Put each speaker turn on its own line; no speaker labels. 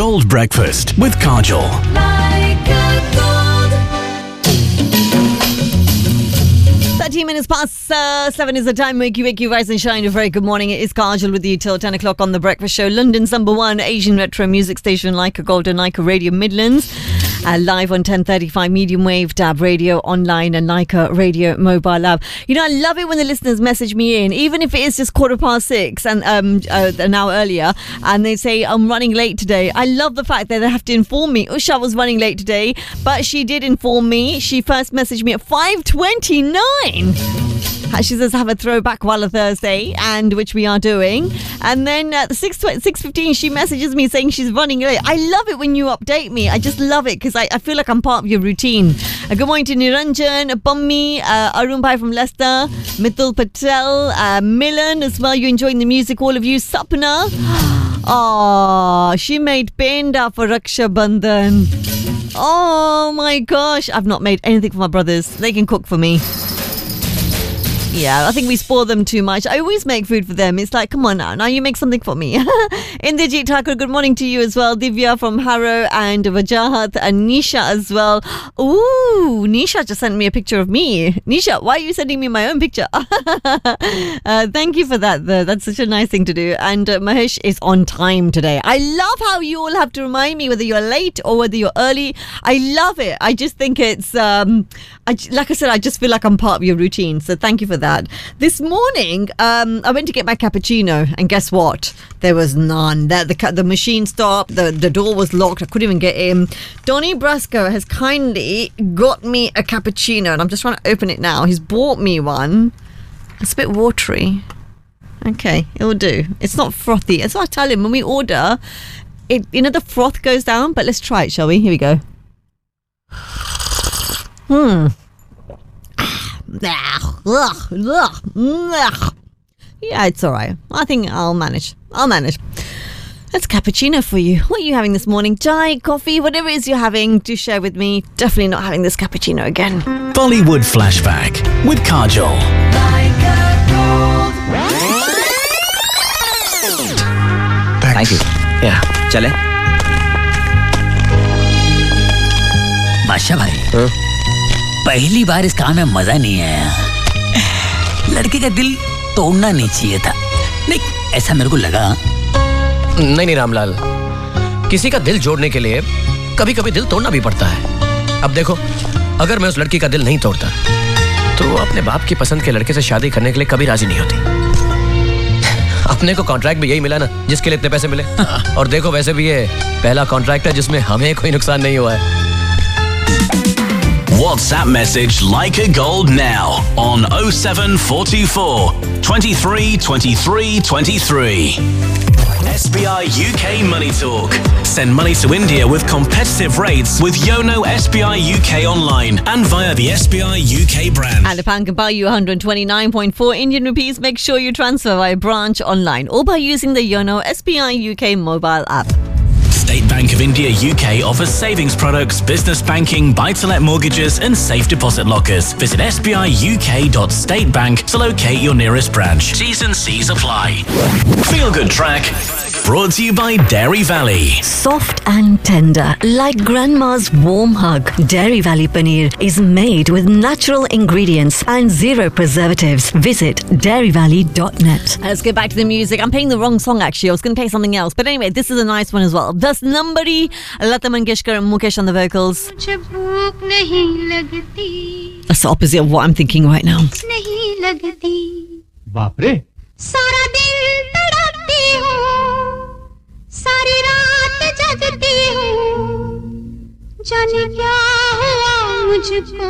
Gold Breakfast with Kajol.
Like a Gold.
13 minutes past 7 is the time. Wake you, rise and shine. A very good morning. It is Kajol with you till 10 o'clock on The Breakfast Show. London's #1 Asian retro music station, Leica Gold and Leica Radio Midlands. Live on 1035 medium wave, DAB radio online and Leica Radio mobile app. You know, I love it when the listeners message me in, even if it is just 6:15 and an hour earlier, and they say, I'm running late today. I love the fact that they have to inform me. Usha was running late today, but she did inform me. She first messaged me at 5:29. She says, have a throwback while a Thursday, and which we are doing. And then at 6:15, she messages me saying she's running late. I love it when you update me. I just love it because I feel like I'm part of your routine. Good morning to Niranjan, Bummi, Arun Bhai from Leicester, Mithul Patel, Milan as well. You're enjoying the music, all of you. Sapna. Oh, she made penda for Raksha Bandhan. Oh my gosh. I've not made anything for my brothers. They can cook for me. Yeah, I think we spoil them too much. I always make food for them. It's like, come on now you make something for me. Indrajit Thakur, good morning to you as well. Divya from Harrow and Vajahat and Nisha as well. Ooh, Nisha just sent me a picture of me. Nisha, why are you sending me my own picture? Thank you for that, though. That's such a nice thing to do. And Mahesh is on time today. I love how you all have to remind me whether you're late or whether you're early. I love it. I just think it's, like I said, I just feel like I'm part of your routine. So thank you for that. This morning, I went to get my cappuccino, and guess what? There was none. The machine stopped. The door was locked. I couldn't even get in. Donny Brasco has kindly got me a cappuccino, and I'm just trying to open it now. He's bought me one. It's a bit watery. Okay, it'll do. It's not frothy. That's what I tell him when we order. The froth goes down. But let's try it, shall we? Here we go. Yeah, it's all right. I think I'll manage. That's cappuccino for you. What are you having this morning? Chai, coffee, whatever it is you're having, do share with me. Definitely not having this cappuccino again.
Bollywood Flashback with Kajol.
Like a Gold.
Thank you. Yeah. चले
बादशाह भाई, पहली बार इस काम में मजा नहीं आया। लड़के का दिल तोड़ना नहीं चाहिए था। नहीं, ऐसा मेरे को लगा।
नहीं रामलाल, किसी का दिल जोड़ने के लिए कभी कभी दिल तोड़ना भी पड़ता है। अब देखो, अगर मैं उस लड़की का दिल नहीं तोड़ता तो वो अपने बाप की पसंद के लड़के से शादी करने के लिए कभी राजी नहीं होती। अपने को कॉन्ट्रैक्ट भी यही मिला ना जिसके लिए इतने पैसे मिले। और देखो, वैसे भी ये पहला कॉन्ट्रैक्ट है जिसमें हमें कोई नुकसान नहीं हुआ है।
WhatsApp message Leica Gold now on 07424 23 23 23. SBI UK Money Talk. Send money to India with competitive rates with Yono SBI UK online and via the SBI UK brand.
And a pound can buy you 129.4 Indian rupees. Make sure you transfer via branch online or by using the Yono SBI UK mobile app.
State Bank of India UK offers savings products, business banking, buy-to-let mortgages and safe deposit lockers. Visit sbiuk.statebank to locate your nearest branch. T's and C's apply. Feel Good Track. Brought to you by Dairy Valley.
Soft and tender, like grandma's warm hug. Dairy Valley paneer is made with natural ingredients and zero preservatives. Visit dairyvalley.net.
Let's get back to the music. I'm playing the wrong song, actually. I was going to play something else. But anyway, this is a nice one as well. Das Numbari, Lata Mangeshkar and Mukesh on the vocals. That's the opposite of what I'm thinking right now.
Baapre.
सारा दिन तड़पती हूँ, सारी रात जगती हूँ, जाने क्या हुआ मुझको।